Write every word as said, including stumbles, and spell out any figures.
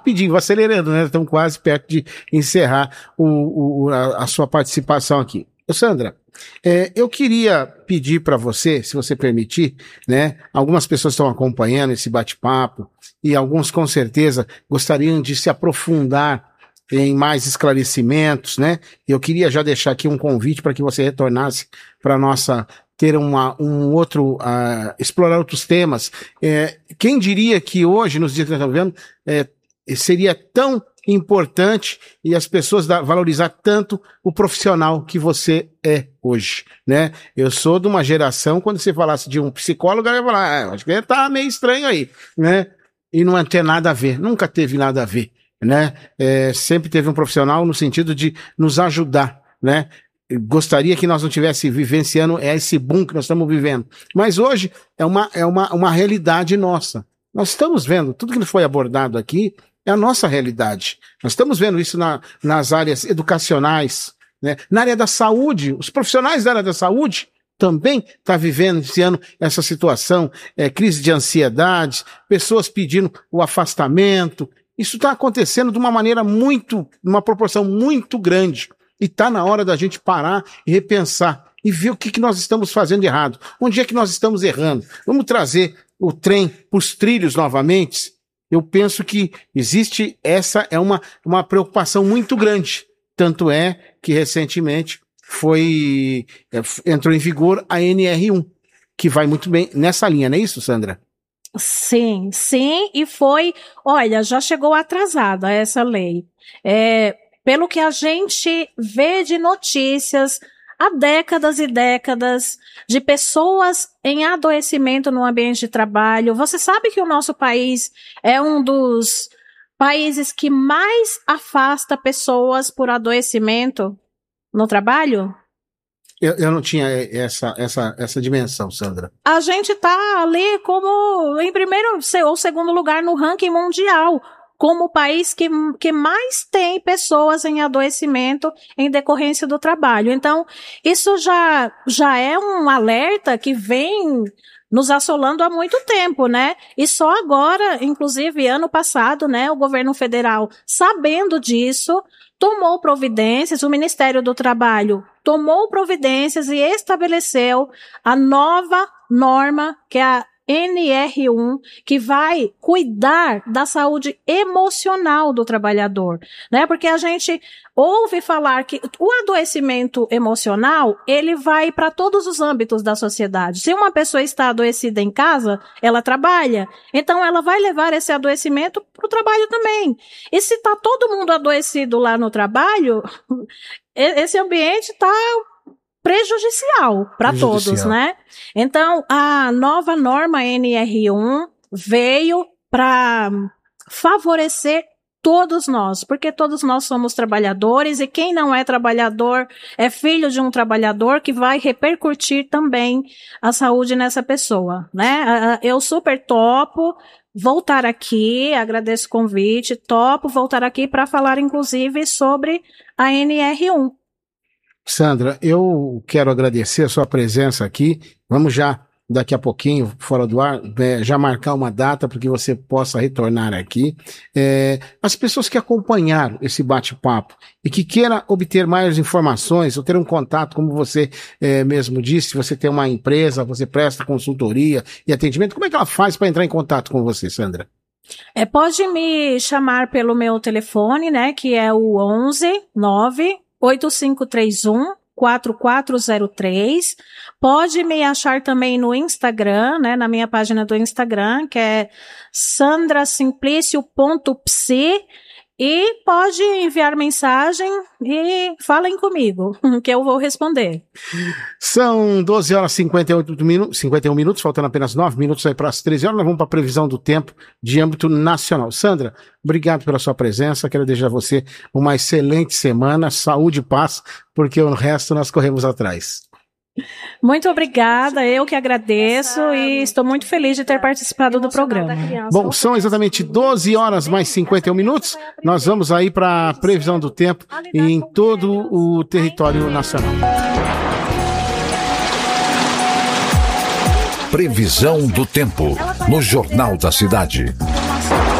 rapidinho, acelerando, né? Estamos quase perto de encerrar o, o, a, a sua participação aqui. Ô, Sandra, é, eu queria pedir para você, se você permitir, né? Algumas pessoas estão acompanhando esse bate-papo e alguns com certeza gostariam de se aprofundar em mais esclarecimentos, né? Eu queria já deixar aqui um convite para que você retornasse para nossa ter uma, um outro, uh, explorar outros temas. É, quem diria que hoje, nos dias que nós estamos vivendo, é, seria tão importante e as pessoas da, valorizar tanto o profissional que você é hoje, né? Eu sou de uma geração, quando você falasse de um psicólogo, eu ia falar, ah, acho que ele tá meio estranho aí, né? E não tem nada a ver, nunca teve nada a ver, né? É, sempre teve um profissional no sentido de nos ajudar, né? Eu gostaria que nós não estivéssemos vivenciando esse boom que nós estamos vivendo. Mas hoje é uma, é uma, uma realidade nossa. Nós estamos vendo, tudo que foi abordado aqui é a nossa realidade. Nós estamos vendo isso na, nas áreas educacionais, né? Na área da saúde, os profissionais da área da saúde também estão vivendo esse ano essa situação, é, crise de ansiedade, pessoas pedindo o afastamento. Isso está acontecendo de uma maneira muito, uma proporção muito grande. E está na hora da gente parar e repensar e ver o que, que nós estamos fazendo de errado. Onde é que nós estamos errando? Vamos trazer o trem para os trilhos novamente? Eu penso que existe, essa é uma, uma preocupação muito grande. Tanto é que recentemente foi, entrou em vigor a N R um, que vai muito bem nessa linha, não é isso, Sandra? Sim, sim, e foi, olha, já chegou atrasada essa lei. É, pelo que a gente vê de notícias há décadas e décadas de pessoas em adoecimento no ambiente de trabalho. Você sabe que o nosso país é um dos países que mais afasta pessoas por adoecimento no trabalho? Eu, eu não tinha essa, essa, essa dimensão, Sandra. A gente tá ali como em primeiro ou segundo lugar no ranking mundial, como o país que, que mais tem pessoas em adoecimento em decorrência do trabalho. Então, isso já, já é um alerta que vem nos assolando há muito tempo, né? E só agora, inclusive ano passado, né, o governo federal, sabendo disso, tomou providências, o Ministério do Trabalho tomou providências e estabeleceu a nova norma, que é a N R um, que vai cuidar da saúde emocional do trabalhador, né? Porque a gente ouve falar que o adoecimento emocional, ele vai para todos os âmbitos da sociedade. Se uma pessoa está adoecida em casa, ela trabalha, então ela vai levar esse adoecimento para o trabalho também. E se está todo mundo adoecido lá no trabalho, esse ambiente está prejudicial para todos, né? Então, a nova norma N R um veio para favorecer todos nós, porque todos nós somos trabalhadores e quem não é trabalhador é filho de um trabalhador que vai repercutir também a saúde nessa pessoa, né? Eu super topo voltar aqui, agradeço o convite, topo voltar aqui para falar inclusive sobre a N R um. Sandra, eu quero agradecer a sua presença aqui. Vamos já, daqui a pouquinho, fora do ar, é, já marcar uma data para que você possa retornar aqui. É, as pessoas que acompanharam esse bate-papo e que queiram obter mais informações ou ter um contato, como você é, mesmo disse, você tem uma empresa, você presta consultoria e atendimento, como é que ela faz para entrar em contato com você, Sandra? É, pode me chamar pelo meu telefone, né, que é o onze nove oito cinco três um quatro quatro zero três. Pode me achar também no Instagram, né, na minha página do Instagram, que é sandra simplicio ponto psi. E pode enviar mensagem e falem comigo, que eu vou responder. São doze horas e cinquenta e oito minutos, cinquenta e um minutos, faltando apenas nove minutos aí para as treze horas. Nós vamos para a previsão do tempo de âmbito nacional. Sandra, obrigado pela sua presença. Quero desejar a você uma excelente semana, saúde e paz, porque o resto nós corremos atrás. Muito obrigada, eu que agradeço e estou muito feliz de ter participado do programa. Bom, são exatamente doze horas mais cinquenta e um minutos. Nós vamos aí para a previsão do tempo em todo o território nacional. Previsão do tempo no Jornal da Cidade.